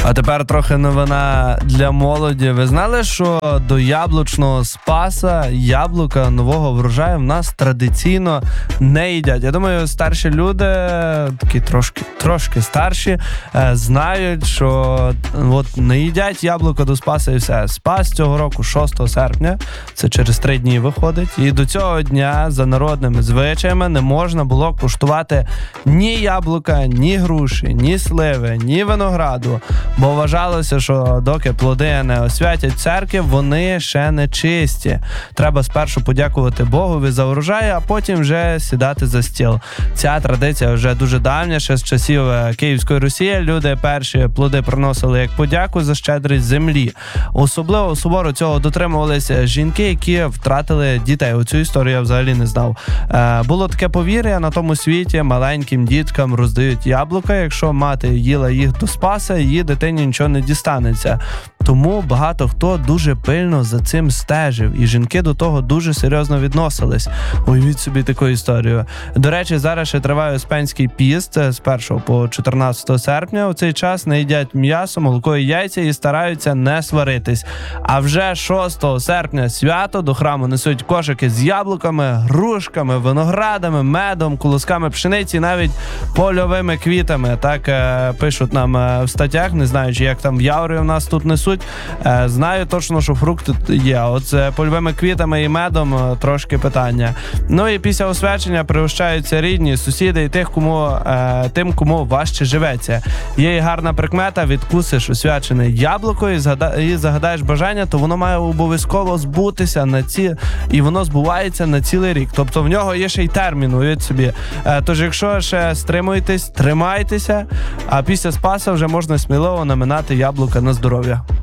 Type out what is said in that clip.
А тепер трохи новина для молоді. Ви знали, що до яблучного Спаса яблука нового врожаю в нас традиційно не їдять? Я думаю, старші люди, такі трошки старші, знають, що от не їдять яблука до Спаса і все. Спас цього року 6 серпня, це через 3 дні виходить, і до цього дня за народними звичаями не можна було куштувати ні яблука, ні груші, ні сливи, ні винограду. Бо вважалося, що доки плоди не освятять церкві, вони ще не чисті. Треба спершу подякувати Богові за урожай, а потім вже сідати за стіл. Ця традиція вже дуже давня, ще з часів Київської Русі. Люди перші плоди приносили як подяку за щедрість землі. Особливо собору цього дотримувалися жінки, які втратили дітей. Оцю історію я взагалі не знав. Було таке повір'я, на тому світі маленьким діткам роздають яблука. Якщо мати їла їх до Спаса, її дитині нічого не дістанеться. Тому багато хто дуже пильно за цим стежив, і жінки до того дуже серйозно відносились. Уявіть собі таку історію. До речі, зараз ще триває Успенський піст з 1 по 14 серпня. У цей час не їдять м'ясо, молоко і яйця і стараються не сваритись. А вже 6 серпня свято, до храму несуть кошики з яблуками, грушками, виноградами, медом, колосками пшениці, навіть польовими квітами. Так пишуть нам в статтях, не знаю, чи як там в Яворі у нас тут несуть. Знаю точно, що фрукти є. От з польовими квітами і медом трошки питання. Ну і після освячення пригощаються рідні, сусіди і тим, кому важче живеться. Є і гарна прикмета: відкусиш освячене яблуко і загадаєш бажання, то воно має обов'язково збутися і воно збувається на цілий рік. Тобто в нього є ще й термін, уявіть собі. Тож якщо ще стримуєтесь, тримайтеся, а після Спаса вже можна сміливо наминати яблука на здоров'я.